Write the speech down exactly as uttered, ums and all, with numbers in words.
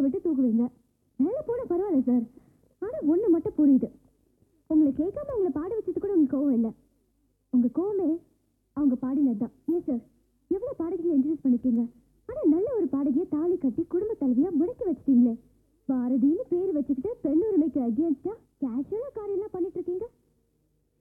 விட்டு தூக்குவீங்க. மேல போன பரவாயில்ல சார். ஆனா ஒண்ணு மட்டும் புரியுது, உங்களை கேட்காம உங்களை பாட வச்சது கூட உங்களுக்கு கோவம் இல்லை. உங்க கோவமே அவங்க பாடினதுதான். ஏன் சார், எவ்வளவு பாடகிகளை இன்ட்ரடியூஸ் பண்ணிருக்கீங்க, ஆனா நல்ல ஒரு பாடகியை தாலி கட்டி குடும்ப தலைவியா முடக்கி வச்சிட்டீங்களே. பாரதின்னு பேர் வச்சுக்கிட்டு பெண் உரிமைக்கு அகேன்ஸ்டா கேஷுவலா காரியெல்லாம்